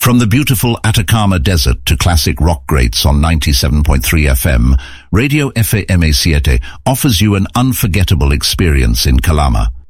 From the beautiful Atacama Desert to classic rock greats on 97.3 FM, Radio FM7 offers you an unforgettable experience in Calama.